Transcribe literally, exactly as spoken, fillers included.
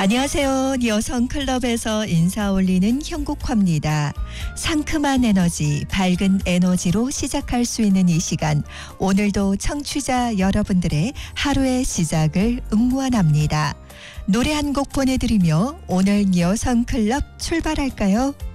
안녕하세요. 여성클럽에서 인사 올리는 형국화입니다. 상큼한 에너지, 밝은 에너지로 시작할 수 있는 이 시간, 오늘도 청취자 여러분들의 하루의 시작을 응원합니다. 노래 한 곡 보내드리며 오늘 여성클럽 출발할까요?